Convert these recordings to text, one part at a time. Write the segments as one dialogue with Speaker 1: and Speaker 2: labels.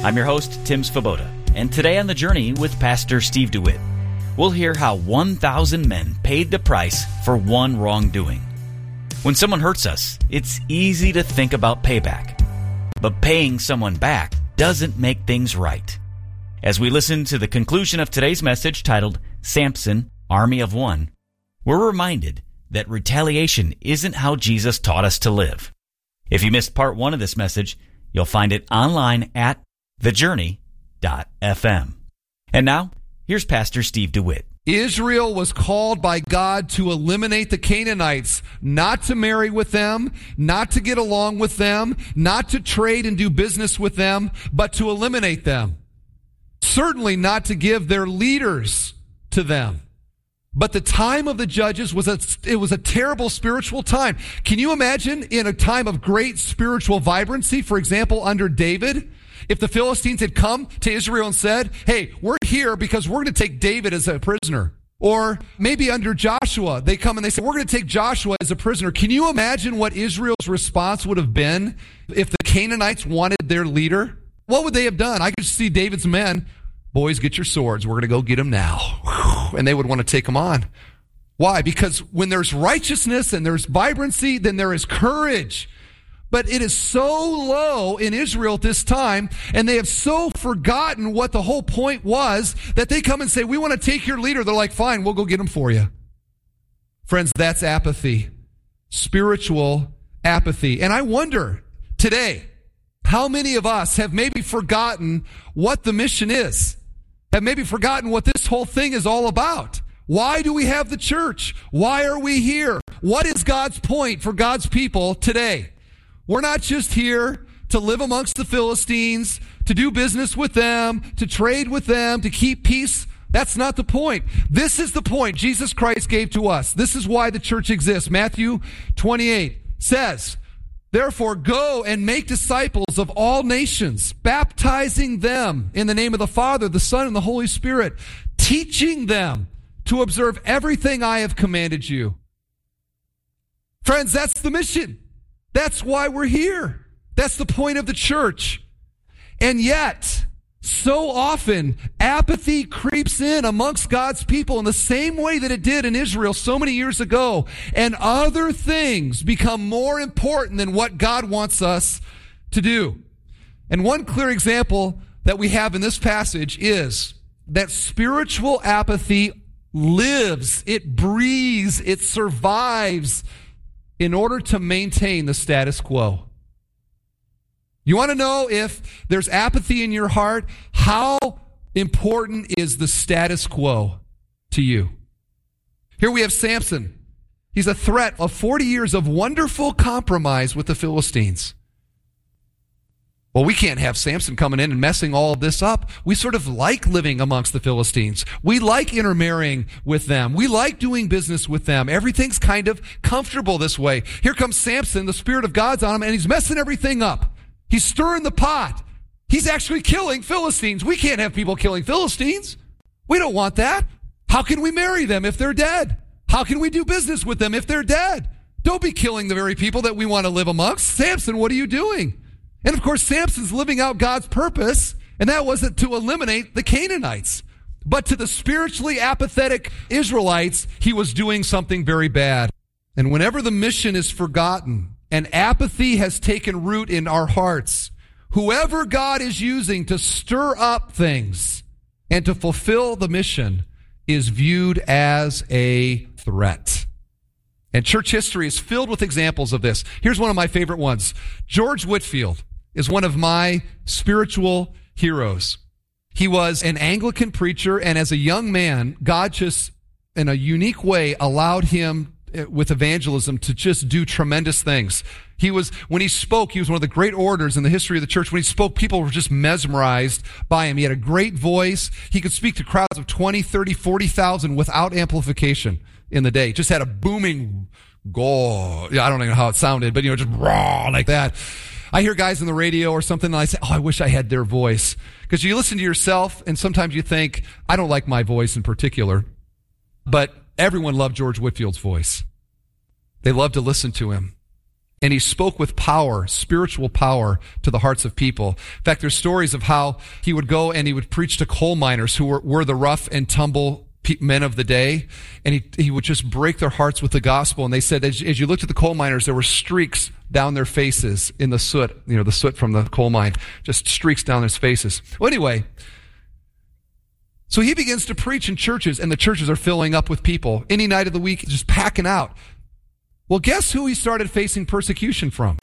Speaker 1: I'm your host, Tim Svoboda, and today on The Journey with Pastor Steve DeWitt, we'll hear how 1,000 men paid the price for one wrongdoing. When someone hurts us, it's easy to think about payback, but paying someone back doesn't make things right. As we listen to the conclusion of today's message titled, Samson, Army of One, we're reminded that retaliation isn't how Jesus taught us to live. If you missed part 1 of this message, you'll find it online at thejourney.fm. And now, here's Pastor Steve DeWitt.
Speaker 2: Israel was called by God to eliminate the Canaanites, not to marry with them, not to get along with them, not to trade and do business with them, but to eliminate them. Certainly not to give their leaders to them. But the time of the judges was a terrible spiritual time. Can you imagine in a time of great spiritual vibrancy, for example, under David, if the Philistines had come to Israel and said, hey, we're here because we're going to take David as a prisoner. Or maybe under Joshua, they come and they say, we're going to take Joshua as a prisoner. Can you imagine what Israel's response would have been if the Canaanites wanted their leader? What would they have done? I could see David's men, boys, get your swords. We're going to go get them now. And they would want to take them on. Why? Because when there's righteousness and there's vibrancy, then there is courage. But it is so low in Israel at this time, and they have so forgotten what the whole point was, that they come and say, we want to take your leader. They're like, fine, we'll go get him for you. Friends, that's apathy. Spiritual apathy. And I wonder today, how many of us have maybe forgotten what the mission is? Have maybe forgotten what this whole thing is all about? Why do we have the church? Why are we here? What is God's point for God's people today? We're not just here to live amongst the Philistines, to do business with them, to trade with them, to keep peace. That's not the point. This is the point Jesus Christ gave to us. This is why the church exists. Matthew 28 says, therefore, go and make disciples of all nations, baptizing them in the name of the Father, the Son, and the Holy Spirit, teaching them to observe everything I have commanded you. Friends, that's the mission. That's why we're here. That's the point of the church. And yet, so often, apathy creeps in amongst God's people in the same way that it did in Israel so many years ago. And other things become more important than what God wants us to do. And one clear example that we have in this passage is that spiritual apathy lives, it breathes, it survives in order to maintain the status quo. You want to know if there's apathy in your heart? How important is the status quo to you? Here we have Samson. He's a threat of 40 years of wonderful compromise with the Philistines. Well, we can't have Samson coming in and messing all of this up. We sort of like living amongst the Philistines. We like intermarrying with them. We like doing business with them. Everything's kind of comfortable this way. Here comes Samson, the Spirit of God's on him, and he's messing everything up. He's stirring the pot. He's actually killing Philistines. We can't have people killing Philistines. We don't want that. How can we marry them if they're dead? How can we do business with them if they're dead? Don't be killing the very people that we want to live amongst. Samson, what are you doing? And of course, Samson's living out God's purpose, and that wasn't to eliminate the Canaanites. But to the spiritually apathetic Israelites, he was doing something very bad. And whenever the mission is forgotten and apathy has taken root in our hearts, whoever God is using to stir up things and to fulfill the mission is viewed as a threat. And church history is filled with examples of this. Here's one of my favorite ones. George Whitefield is one of my spiritual heroes. He was an Anglican preacher, and as a young man, God just, in a unique way, allowed him with evangelism to just do tremendous things. When he spoke, he was one of the great orators in the history of the church. When he spoke, people were just mesmerized by him. He had a great voice. He could speak to crowds of 20, 30, 40,000 without amplification in the day. Just had a booming I don't know how it sounded, but just raw like that. I hear guys on the radio or something, and I say, I wish I had their voice. Because you listen to yourself, and sometimes you think, I don't like my voice in particular. But everyone loved George Whitefield's voice. They loved to listen to him. And he spoke with power, spiritual power, to the hearts of people. In fact, there's stories of how he would go and he would preach to coal miners who were the rough and tumble men of the day, and he would just break their hearts with the gospel. And they said, as you looked at the coal miners, there were streaks down their faces in the soot, the soot from the coal mine, just streaks down their faces. Well, anyway, so he begins to preach in churches, and the churches are filling up with people. Any night of the week, just packing out. Well, guess who he started facing persecution from?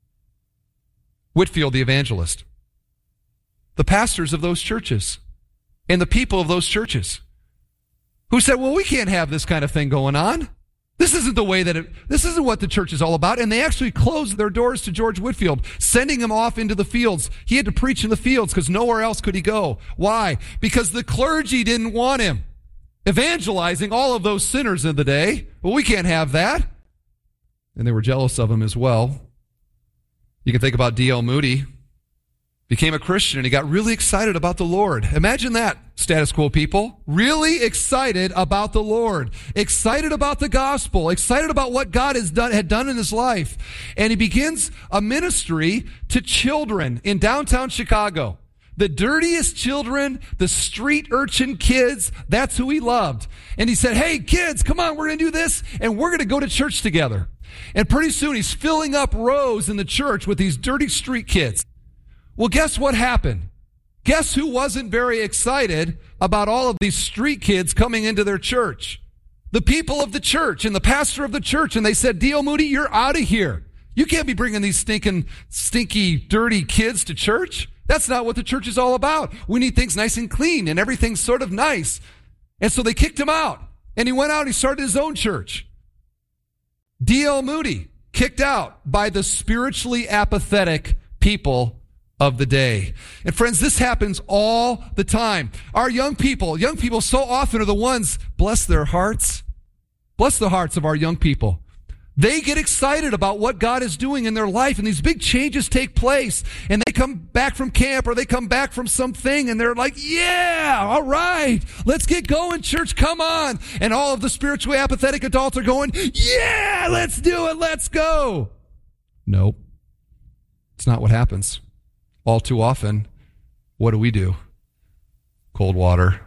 Speaker 2: Whitefield the evangelist. The pastors of those churches and the people of those churches who said, well, we can't have this kind of thing going on. This isn't the way this isn't what the church is all about. And they actually closed their doors to George Whitefield, sending him off into the fields. He had to preach in the fields because nowhere else could he go. Why? Because the clergy didn't want him evangelizing all of those sinners in the day. Well, we can't have that. And they were jealous of him as well. You can think about D.L. Moody. Became a Christian, and he got really excited about the Lord. Imagine that, status quo people. Really excited about the Lord. Excited about the gospel. Excited about what God had done in his life. And he begins a ministry to children in downtown Chicago. The dirtiest children, the street urchin kids, that's who he loved. And he said, hey, kids, come on, we're going to do this, and we're going to go to church together. And pretty soon he's filling up rows in the church with these dirty street kids. Well, guess what happened? Guess who wasn't very excited about all of these street kids coming into their church? The people of the church and the pastor of the church. And they said, D.L. Moody, you're out of here. You can't be bringing these stinky, dirty kids to church. That's not what the church is all about. We need things nice and clean and everything's sort of nice. And so they kicked him out. And he went out and he started his own church. D.L. Moody, kicked out by the spiritually apathetic people of the day. And friends, this happens all the time. Our young people so often are the ones, bless their hearts, bless the hearts of our young people. They get excited about what God is doing in their life, and these big changes take place, and they come back from camp or they come back from something, and they're like, yeah, all right, let's get going, church, come on. And all of the spiritually apathetic adults are going, yeah, let's do it, let's go. Nope. It's not what happens. All too often, what do? Cold water.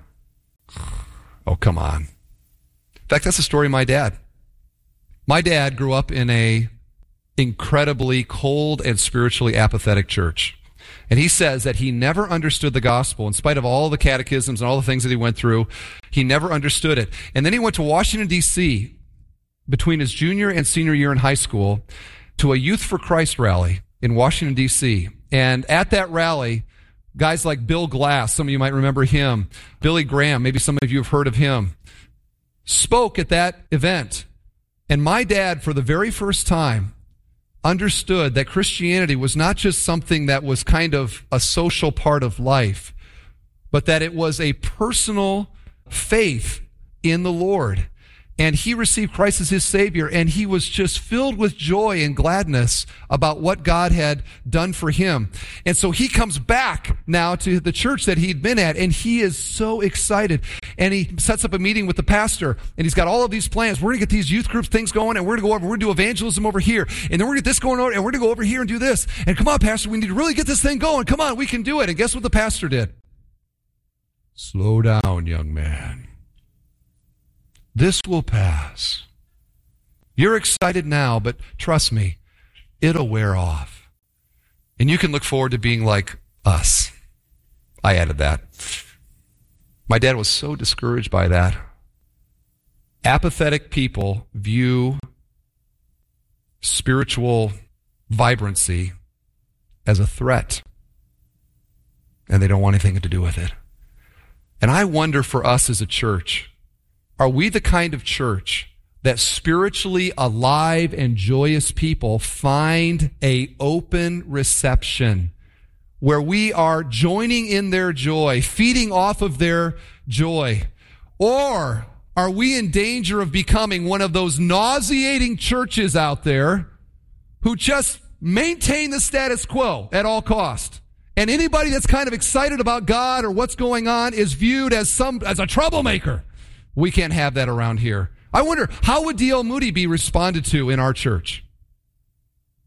Speaker 2: Oh, come on. In fact, that's the story of my dad. My dad grew up in a incredibly cold and spiritually apathetic church. And he says that he never understood the gospel in spite of all the catechisms and all the things that he went through. He never understood it. And then he went to Washington, D.C. between his junior and senior year in high school to a Youth for Christ rally in Washington, D.C. And at that rally, guys like Bill Glass, some of you might remember him, Billy Graham, maybe some of you have heard of him, spoke at that event. And my dad, for the very first time, understood that Christianity was not just something that was kind of a social part of life, but that it was a personal faith in the Lord. And he received Christ as his Savior, and he was just filled with joy and gladness about what God had done for him. And so he comes back now to the church that he'd been at, and he is so excited. And he sets up a meeting with the pastor, and he's got all of these plans. We're going to get these youth group things going, and we're going to go over, we're going to do evangelism over here, and then we're going to get this going on, and we're going to go over here and do this. And come on, pastor, we need to really get this thing going. Come on, we can do it. And guess what the pastor did? Slow down, young man. This will pass. You're excited now, but trust me, it'll wear off. And you can look forward to being like us. I added that. My dad was so discouraged by that. Apathetic people view spiritual vibrancy as a threat, and they don't want anything to do with it. And I wonder for us as a church, are we the kind of church that spiritually alive and joyous people find an open reception where we are joining in their joy, feeding off of their joy? Or are we in danger of becoming one of those nauseating churches out there who just maintain the status quo at all cost? And anybody that's kind of excited about God or what's going on is viewed as a troublemaker. We can't have that around here. I wonder, how would D.L. Moody be responded to in our church?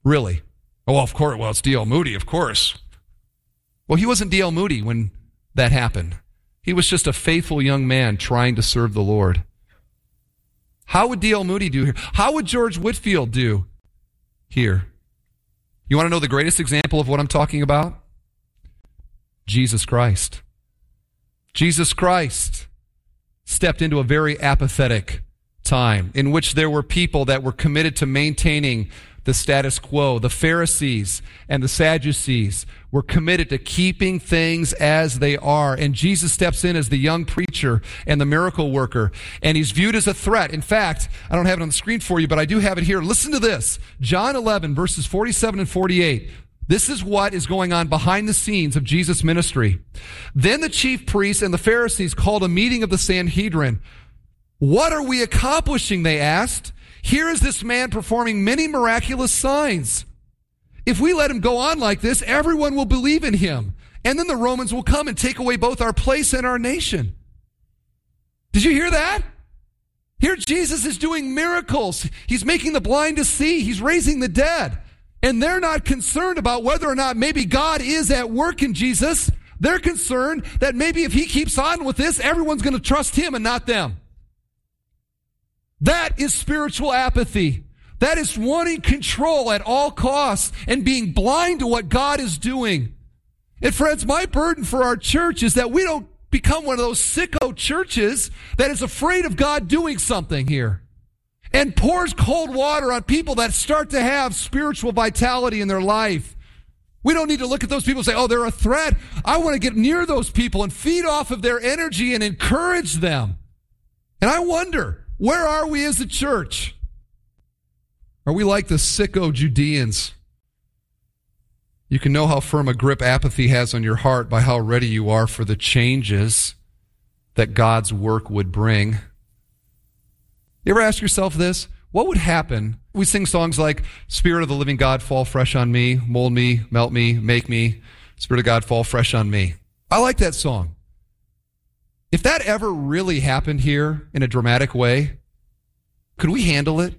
Speaker 2: Really? Oh, well, of course. Well, it's D.L. Moody, of course. Well, he wasn't D.L. Moody when that happened. He was just a faithful young man trying to serve the Lord. How would D.L. Moody do here? How would George Whitefield do here? You want to know the greatest example of what I'm talking about? Jesus Christ. Jesus Christ stepped into a very apathetic time in which there were people that were committed to maintaining the status quo. The Pharisees and the Sadducees were committed to keeping things as they are. And Jesus steps in as the young preacher and the miracle worker. And he's viewed as a threat. In fact, I don't have it on the screen for you, but I do have it here. Listen to this. John 11, verses 47 and 48. This is what is going on behind the scenes of Jesus' ministry. Then the chief priests and the Pharisees called a meeting of the Sanhedrin. What are we accomplishing? They asked. Here is this man performing many miraculous signs. If we let him go on like this, everyone will believe in him. And then the Romans will come and take away both our place and our nation. Did you hear that? Here Jesus is doing miracles. He's making the blind to see. He's raising the dead. And they're not concerned about whether or not maybe God is at work in Jesus. They're concerned that maybe if he keeps on with this, everyone's going to trust him and not them. That is spiritual apathy. That is wanting control at all costs and being blind to what God is doing. And friends, my burden for our church is that we don't become one of those sicko churches that is afraid of God doing something here and pours cold water on people that start to have spiritual vitality in their life. We don't need to look at those people and say, oh, they're a threat. I want to get near those people and feed off of their energy and encourage them. And I wonder, where are we as a church? Are we like the sicko Judeans? You can know how firm a grip apathy has on your heart by how ready you are for the changes that God's work would bring. You ever ask yourself this? What would happen? We sing songs like, Spirit of the living God, fall fresh on me, mold me, melt me, make me. Spirit of God, fall fresh on me. I like that song. If that ever really happened here in a dramatic way, could we handle it?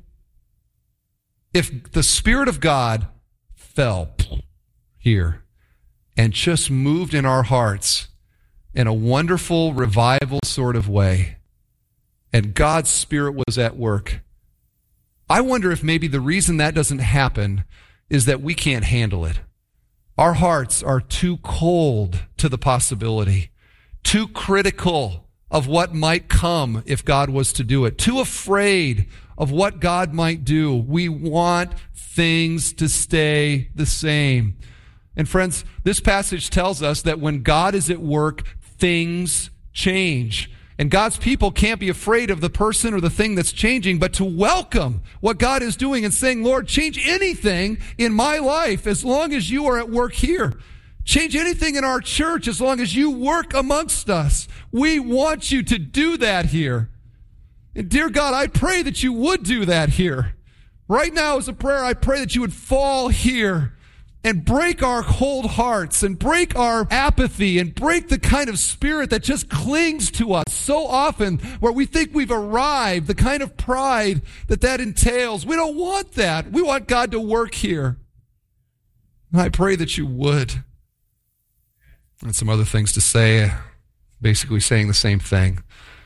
Speaker 2: If the Spirit of God fell here and just moved in our hearts in a wonderful revival sort of way, and God's Spirit was at work, I wonder if maybe the reason that doesn't happen is that we can't handle it. Our hearts are too cold to the possibility, too critical of what might come if God was to do it, too afraid of what God might do. We want things to stay the same. And friends, this passage tells us that when God is at work, things change. And God's people can't be afraid of the person or the thing that's changing, but to welcome what God is doing and saying, Lord, change anything in my life as long as you are at work here. Change anything in our church as long as you work amongst us. We want you to do that here. And dear God, I pray that you would do that here. Right now as a prayer, I pray that you would fall here and break our cold hearts and break our apathy and break the kind of spirit that just clings to us so often where we think we've arrived, the kind of pride that entails. We don't want that. We want God to work here. And I pray that you would. And some other things to say, basically saying the same thing.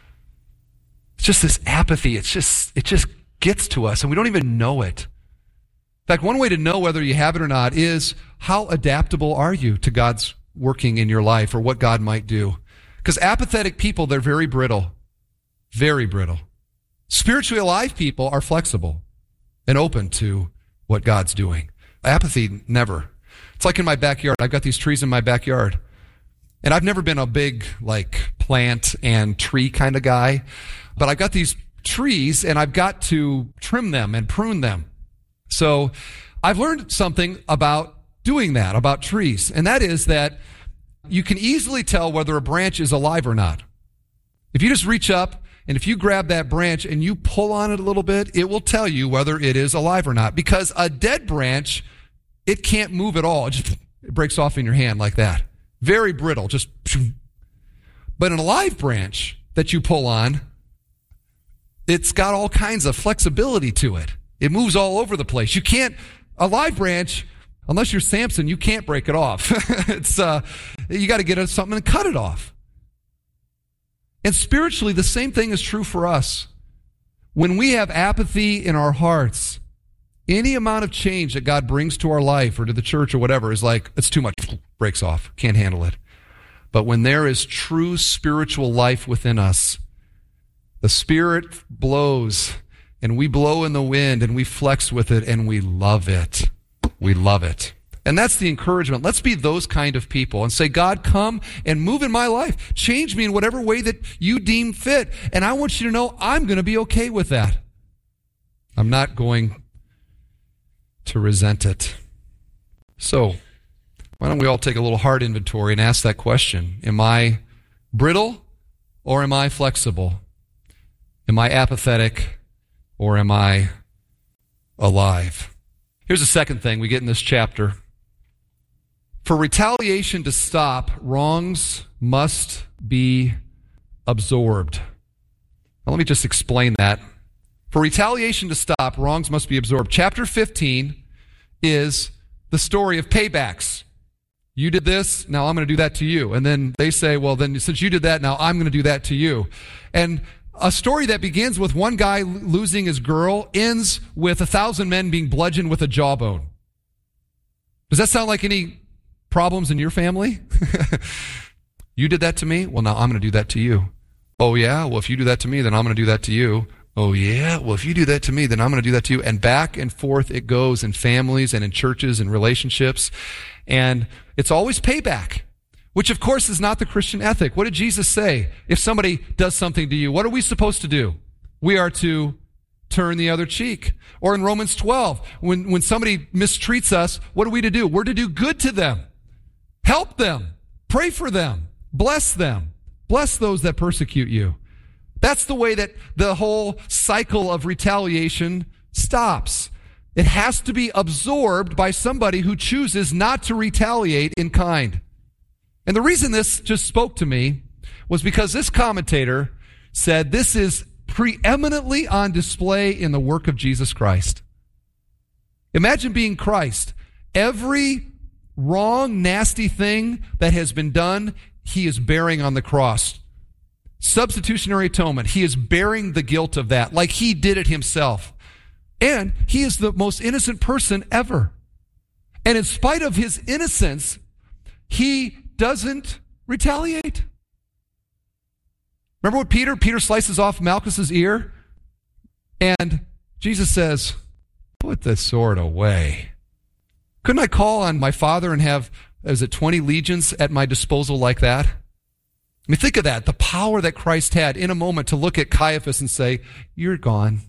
Speaker 2: It's just this apathy. It just gets to us and we don't even know it. In fact, one way to know whether you have it or not is how adaptable are you to God's working in your life or what God might do. Because apathetic people, they're very brittle. Very brittle. Spiritually alive people are flexible and open to what God's doing. Apathy, never. It's like in my backyard. I've got these trees in my backyard. And I've never been a big, plant and tree kind of guy. But I've got these trees and I've got to trim them and prune them. So I've learned something about doing that, about trees. And that is that you can easily tell whether a branch is alive or not. If you just reach up and if you grab that branch and you pull on it a little bit, it will tell you whether it is alive or not. Because a dead branch, it can't move at all. It breaks off in your hand like that. Very brittle, just. But an alive branch that you pull on, it's got all kinds of flexibility to it. It moves all over the place. You can't A live branch, unless you're Samson, you can't break it off. You got to get something and cut it off. And spiritually, the same thing is true for us. When we have apathy in our hearts, any amount of change that God brings to our life or to the church or whatever is like, it's too much, breaks off, can't handle it. But when there is true spiritual life within us, the Spirit blows, and we blow in the wind, and we flex with it, and we love it. We love it. And that's the encouragement. Let's be those kind of people and say, God, come and move in my life. Change me in whatever way that you deem fit. And I want you to know I'm going to be okay with that. I'm not going to resent it. So, why don't we all take a little heart inventory and ask that question. Am I brittle or am I flexible? Am I apathetic or am I alive? Here's the second thing we get in this chapter. For retaliation to stop, wrongs must be absorbed. Now, let me just explain that. For retaliation to stop, wrongs must be absorbed. Chapter 15 is the story of paybacks. You did this, now I'm going to do that to you. And then they say, well, then since you did that, now I'm going to do that to you. And a story that begins with one guy losing his girl ends with 1,000 men being bludgeoned with a jawbone. Does that sound like any problems in your family? You did that to me? Well, now I'm going to do that to you. Oh, yeah? Well, if you do that to me, then I'm going to do that to you. Oh, yeah? Well, if you do that to me, then I'm going to do that to you. And back and forth it goes in families and in churches and relationships. And it's always payback, which, of course, is not the Christian ethic. What did Jesus say? If somebody does something to you, what are we supposed to do? We are to turn the other cheek. Or in Romans 12, when somebody mistreats us, what are we to do? We're to do good to them. Help them. Pray for them. Bless them. Bless those that persecute you. That's the way that the whole cycle of retaliation stops. It has to be absorbed by somebody who chooses not to retaliate in kind. And the reason this just spoke to me was because this commentator said this is preeminently on display in the work of Jesus Christ. Imagine being Christ. Every wrong, nasty thing that has been done, he is bearing on the cross. Substitutionary atonement. He is bearing the guilt of that, like he did it himself. And he is the most innocent person ever. And in spite of his innocence, he doesn't retaliate. Remember what Peter slices off Malchus's ear? And Jesus says, put the sword away. Couldn't I call on my father and have, 20 legions at my disposal like that? I mean, think of that. The power that Christ had in a moment to look at Caiaphas and say, you're gone.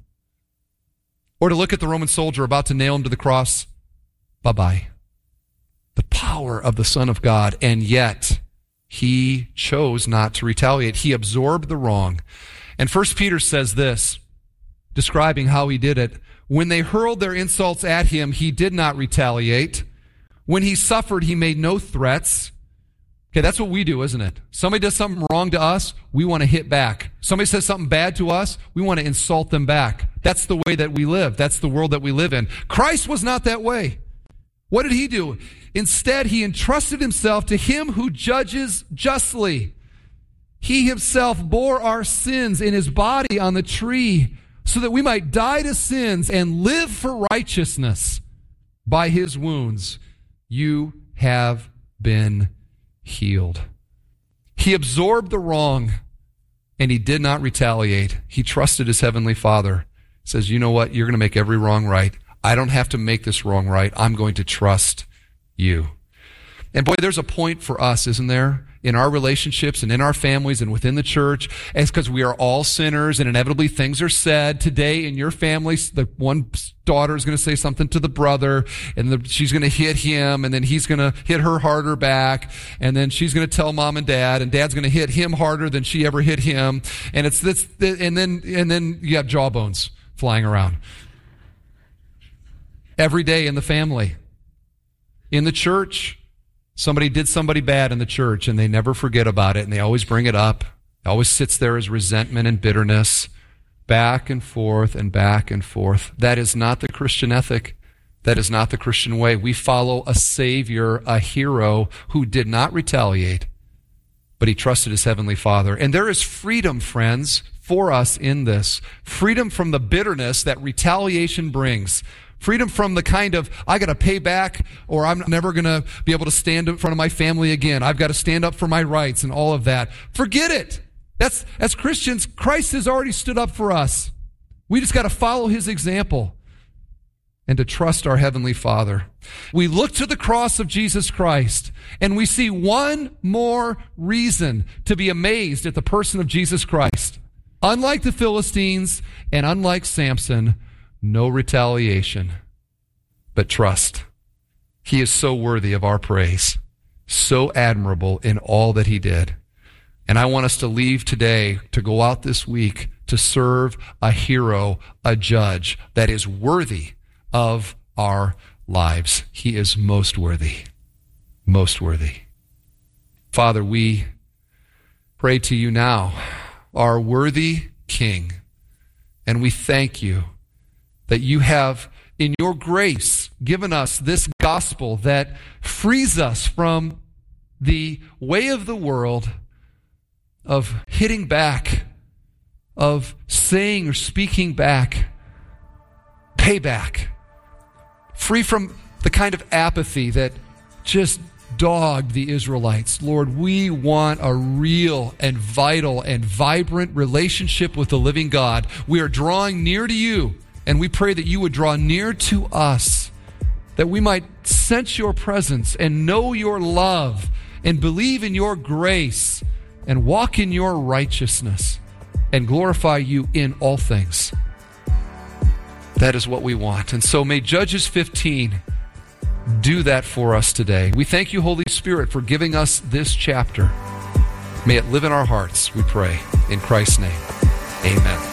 Speaker 2: Or to look at the Roman soldier about to nail him to the cross. Bye-bye. The power of the Son of God. And yet, he chose not to retaliate. He absorbed the wrong. And 1 Peter says this, describing how he did it. When they hurled their insults at him, he did not retaliate. When he suffered, he made no threats. Okay, that's what we do, isn't it? Somebody does something wrong to us, we want to hit back. Somebody says something bad to us, we want to insult them back. That's the way that we live. That's the world that we live in. Christ was not that way. What did he do? Instead, he entrusted himself to him who judges justly. He himself bore our sins in his body on the tree so that we might die to sins and live for righteousness. By his wounds, you have been healed. He absorbed the wrong and he did not retaliate. He trusted his heavenly Father. He says, you know what? You're going to make every wrong right. I don't have to make this wrong right. I'm going to trust you. And boy, there's a point for us, isn't there? In our relationships and in our families and within the church. It's because we are all sinners and inevitably things are said. Today in your family, the one daughter is going to say something to the brother and she's going to hit him and then he's going to hit her harder back and then she's going to tell mom and dad's going to hit him harder than she ever hit him. And it's this, and then you have jawbones flying around. Every day in the family. In the church. Somebody did somebody bad in the church and they never forget about it and they always bring it up. It always sits there as resentment and bitterness, back and forth and back and forth. That is not the Christian ethic. That is not the Christian way. We follow a Savior, a hero who did not retaliate, but he trusted his heavenly Father. And there is freedom, friends, for us in this. Freedom from the bitterness that retaliation brings. Freedom from the kind of, I got to pay back, or I'm never going to be able to stand in front of my family again. I've got to stand up for my rights and all of that. Forget it. As Christians, Christ has already stood up for us. We just got to follow his example and to trust our Heavenly Father. We look to the cross of Jesus Christ, and we see one more reason to be amazed at the person of Jesus Christ. Unlike the Philistines and unlike Samson, no retaliation, but trust. He is so worthy of our praise, so admirable in all that he did. And I want us to leave today to go out this week to serve a hero, a judge that is worthy of our lives. He is most worthy, most worthy. Father, we pray to you now, our worthy King, and we thank you that you have, in your grace, given us this gospel that frees us from the way of the world of hitting back, of saying or speaking back, payback, free from the kind of apathy that just dogged the Israelites. Lord, we want a real and vital and vibrant relationship with the living God. We are drawing near to you, and we pray that you would draw near to us, that we might sense your presence and know your love and believe in your grace and walk in your righteousness and glorify you in all things. That is what we want. And so may Judges 15 do that for us today. We thank you, Holy Spirit, for giving us this chapter. May it live in our hearts, we pray. In Christ's name, amen.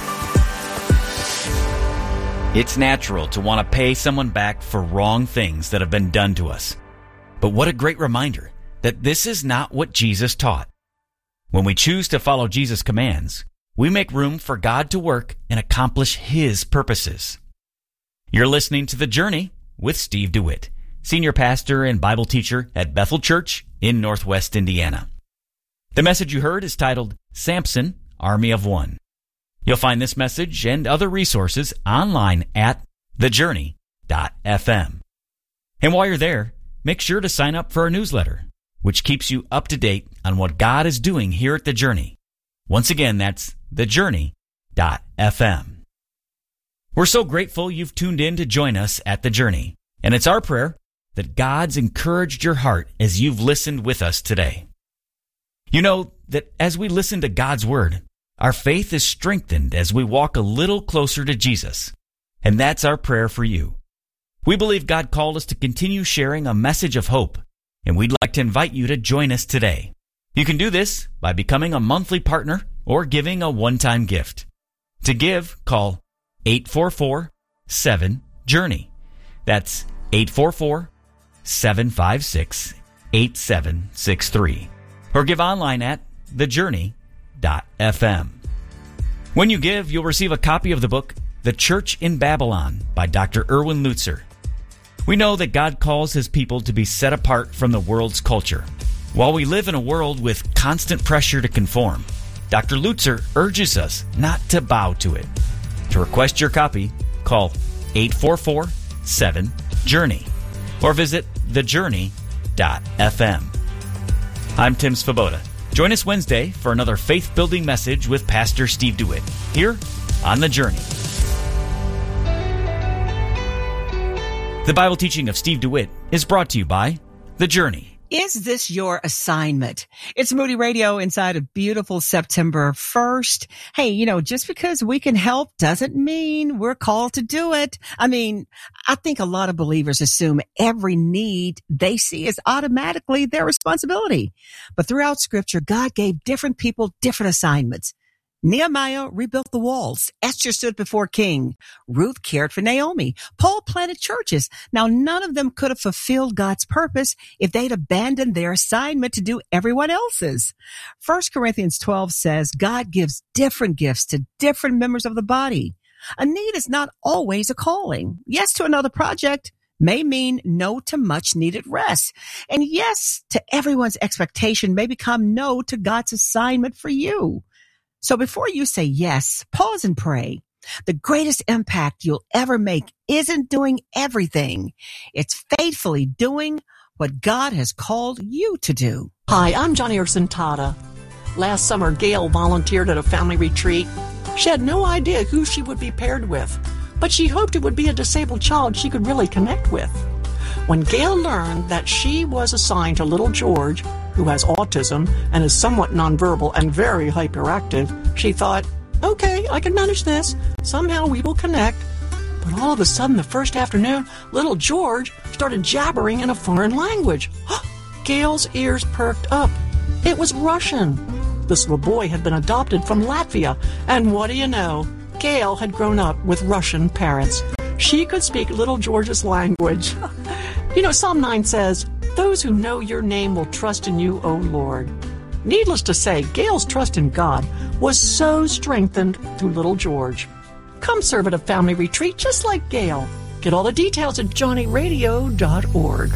Speaker 1: It's natural to want to pay someone back for wrong things that have been done to us. But what a great reminder that this is not what Jesus taught. When we choose to follow Jesus' commands, we make room for God to work and accomplish his purposes. You're listening to The Journey with Steve DeWitt, senior pastor and Bible teacher at Bethel Church in Northwest Indiana. The message you heard is titled, Samson, Army of One. You'll find this message and other resources online at thejourney.fm. And while you're there, make sure to sign up for our newsletter, which keeps you up to date on what God is doing here at The Journey. Once again, that's thejourney.fm. We're so grateful you've tuned in to join us at The Journey, and it's our prayer that God's encouraged your heart as you've listened with us today. You know that as we listen to God's Word, our faith is strengthened as we walk a little closer to Jesus, and that's our prayer for you. We believe God called us to continue sharing a message of hope, and we'd like to invite you to join us today. You can do this by becoming a monthly partner or giving a one-time gift. To give, call 844-7-JOURNEY. That's 844-756-8763. Or give online at thejourney.fm. When you give, you'll receive a copy of the book, The Church in Babylon by Dr. Erwin Lutzer. We know that God calls his people to be set apart from the world's culture. While we live in a world with constant pressure to conform, Dr. Lutzer urges us not to bow to it. To request your copy, call 844-7-JOURNEY or visit thejourney.fm. I'm Tim Svoboda. Join us Wednesday for another faith-building message with Pastor Steve DeWitt here on The Journey. The Bible teaching of Steve DeWitt is brought to you by The Journey.
Speaker 3: Is this your assignment? It's Moody Radio inside a beautiful September 1st. Hey, just because we can help doesn't mean we're called to do it. I think a lot of believers assume every need they see is automatically their responsibility. But throughout Scripture, God gave different people different assignments. Nehemiah rebuilt the walls. Esther stood before king. Ruth cared for Naomi. Paul planted churches. Now, none of them could have fulfilled God's purpose if they'd abandoned their assignment to do everyone else's. 1 Corinthians 12 says God gives different gifts to different members of the body. A need is not always a calling. Yes to another project may mean no to much needed rest. And yes to everyone's expectation may become no to God's assignment for you. So before you say yes, pause and pray. The greatest impact you'll ever make isn't doing everything. It's faithfully doing what God has called you to do.
Speaker 4: Hi, I'm Joni Eareckson Tada. Last summer, Gail volunteered at a family retreat. She had no idea who she would be paired with, but she hoped it would be a disabled child she could really connect with. When Gail learned that she was assigned to little George, who has autism and is somewhat nonverbal and very hyperactive, she thought, okay, I can manage this. Somehow we will connect. But all of a sudden, the first afternoon, little George started jabbering in a foreign language. Gail's ears perked up. It was Russian. This little boy had been adopted from Latvia. And what do you know? Gail had grown up with Russian parents. She could speak little George's language. You know, Psalm 9 says, "Those who know your name will trust in you, O Lord." Needless to say, Gail's trust in God was so strengthened through little George. Come serve at a family retreat just like Gail. Get all the details at johnnyradio.org.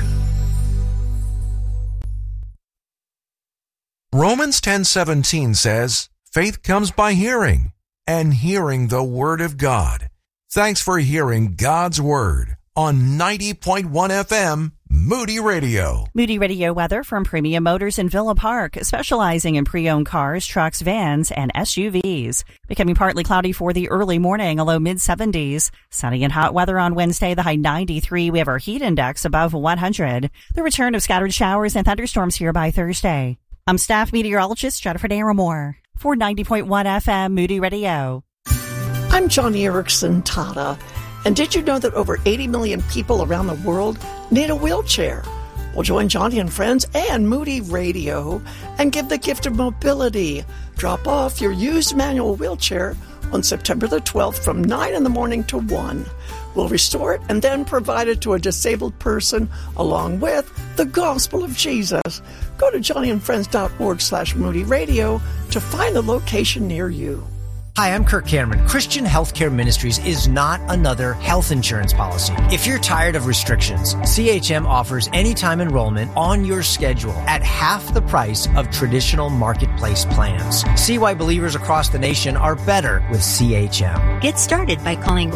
Speaker 5: Romans 10:17 says, faith comes by hearing, and hearing the Word of God. Thanks for hearing God's Word on 90.1 FM, Moody Radio.
Speaker 6: Moody Radio weather from Premium Motors in Villa Park, specializing in pre-owned cars, trucks, vans, and SUVs. Becoming partly cloudy for the early morning, a low mid-70s. Sunny and hot weather on Wednesday, the high 93. We have our heat index above 100. The return of scattered showers and thunderstorms here by Thursday. I'm staff meteorologist Jennifer Naramore for 90.1 FM, Moody Radio.
Speaker 4: I'm Joni Eareckson Tada. And did you know that over 80 million people around the world need a wheelchair? Well, join Johnny and Friends and Moody Radio and give the gift of mobility. Drop off your used manual wheelchair on September the 12th from 9 in the morning to 1. We'll restore it and then provide it to a disabled person along with the gospel of Jesus. Go to johnnyandfriends.org/Moody Radio to find the location near you.
Speaker 7: Hi, I'm Kirk Cameron. Christian Healthcare Ministries is not another health insurance policy. If you're tired of restrictions, CHM offers anytime enrollment on your schedule at half the price of traditional marketplace plans. See why believers across the nation are better with CHM.
Speaker 8: Get started by calling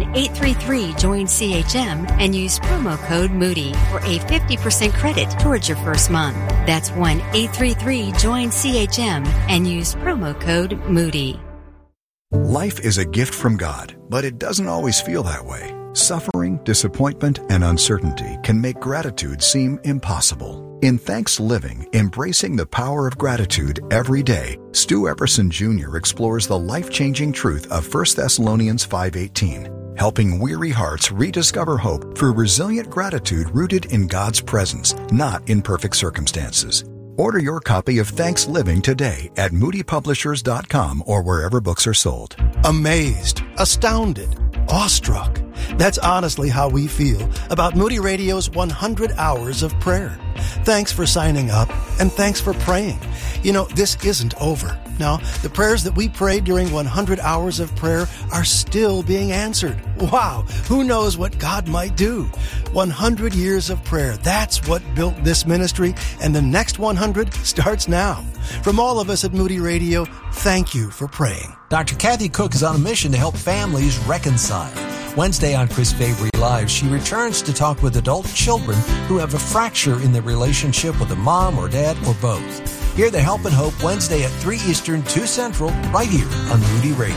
Speaker 8: 1-833-JOIN-CHM and use promo code Moody for a 50% credit towards your first month. That's 1-833-JOIN-CHM and use promo code Moody.
Speaker 9: Life is a gift from God, but it doesn't always feel that way. Suffering, disappointment, and uncertainty can make gratitude seem impossible. In Thanks Living, Embracing the Power of Gratitude Every Day, Stu Epperson Jr. explores the life-changing truth of 1 Thessalonians 5:18, helping weary hearts rediscover hope through resilient gratitude rooted in God's presence, not in perfect circumstances. Order your copy of Thanks Living today at moodypublishers.com or wherever books are sold.
Speaker 10: Amazed, astounded, awestruck. That's honestly how we feel about Moody Radio's 100 Hours of Prayer. Thanks for signing up, and thanks for praying. You know, this isn't over. Now, the prayers that we prayed during 100 Hours of Prayer are still being answered. Wow, who knows what God might do? 100 years of prayer, that's what built this ministry, and the next 100 starts now. From all of us at Moody Radio, thank you for praying.
Speaker 11: Dr. Kathy Cook is on a mission to help families reconcile. Wednesday on Chris Fabry Live, she returns to talk with adult children who have a fracture in their relationship with a mom or dad or both. Hear the Help and Hope Wednesday at 3 Eastern, 2 Central, right here on Moody Radio.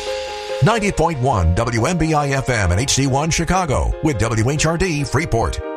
Speaker 5: 90.1 WMBI FM and HD1 Chicago with WHRD Freeport.